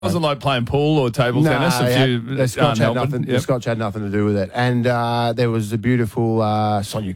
Wasn't like playing pool or table tennis. The Scotch had nothing. The Scotch had nothing to do with it. And there was a beautiful Sonia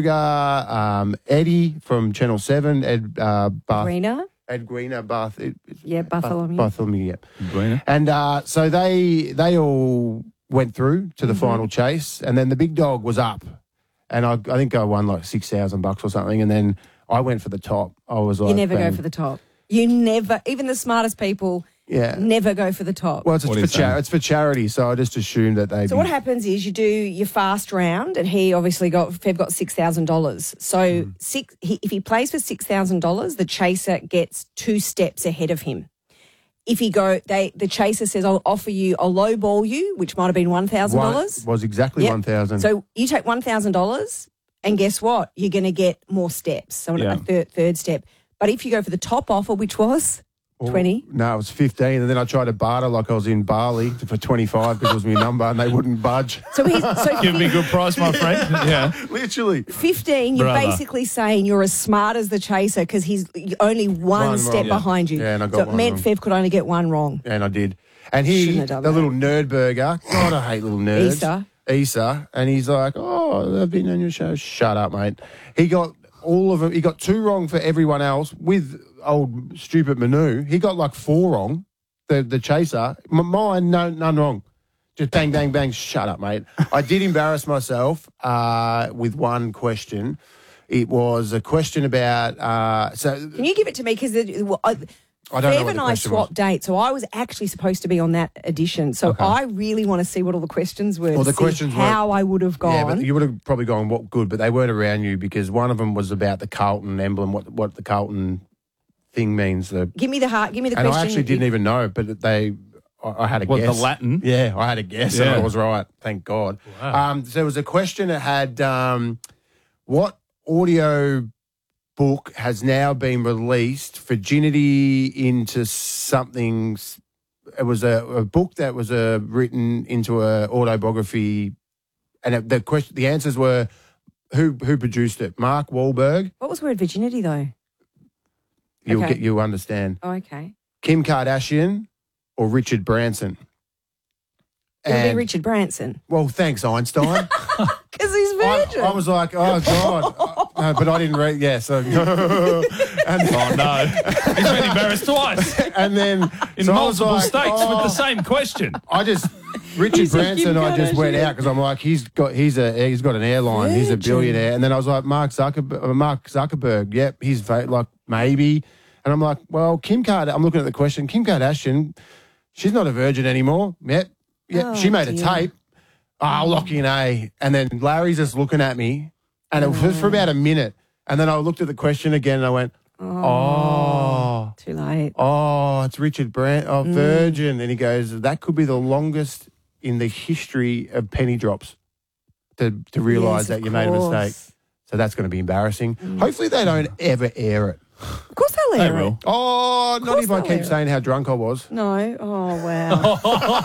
Kruger, Eddie from Channel 7, Ed Greener? Ed Greener, Bartholomew. Bartholomew, yeah. Greener. And so they all went through to the final chase, and then the big dog was up, and I think I won like $6,000 or something, and then I went for the top. I was like, you never go for the top. You never, even the smartest people. Yeah. Never go for the top. Well, it's for charity, so I just assumed that they. So what happens is you do your fast round, and he obviously Fev got $6,000. So if he plays for $6,000, the chaser gets 2 steps ahead of him. If the chaser says, I'll lowball you, which might have been $1,000. Was exactly $1,000. So you take $1,000, and guess what? You're going to get more steps. So a third step. But if you go for the top offer, which was 20? No, it was 15, and then I tried to barter like I was in Bali for 25 because it was my number, and they wouldn't budge. So give me a good price, my friend. Yeah, literally 15. You're basically saying you're as smart as the chaser because he's only one step behind you. Yeah, and I got so it meant Fev could only get one wrong. Yeah, and I did. And the little nerd burger. God, I hate little nerds. Issa, and he's like, "Oh, I've been on your show." Shut up, mate. He got all of them. He got 2 wrong for everyone else with old stupid Manu. He got like 4 wrong, the chaser. Mine, none wrong. Just bang, bang, bang. Shut up, mate. I did embarrass myself with one question. It was a question about... Can you give it to me? Because I don't know Fev and I swapped dates, so I was actually supposed to be on that edition. So I really want to see what all the questions were. Well, the questions were how I would have gone. Yeah, but you would have probably gone what good, but they weren't around you because one of them was about the Carlton emblem, what the Carlton thing means. Give me the question. And I actually didn't even know, but I had a guess. The Latin? Yeah, I had a guess and I was right. Thank God. Wow. So there was a question that had what audio book has now been released, Virginity into Something. It was a book that was written into an autobiography, and the answers were who produced it? Mark Wahlberg. What was the word virginity though? You'll understand. Oh, okay. Kim Kardashian or Richard Branson? It would be Richard Branson. Well, thanks, Einstein. Because he's virgin. I was like, oh, God. But I didn't read, so. Oh, no. He's been embarrassed twice. And then. In multiple states with the same question. Richard Branson, I just went out because I'm like, he's got an airline. Virgin. He's a billionaire. And then I was like, Mark Zuckerberg. Yep, he's like, maybe. And I'm like, well, Kim Kardashian, I'm looking at the question. Kim Kardashian, she's not a virgin anymore. Yep. She made a tape. I'll lock in A. And then Larry's just looking at me. And it was for about a minute. And then I looked at the question again and I went, too late. Oh, it's Richard Branson, virgin. And he goes, that could be the longest in the history of penny drops to realise that you made a mistake. So that's going to be embarrassing. Hopefully they don't ever air it. Of course they'll air it. Oh, not if I keep saying how drunk I was. No. Oh, wow.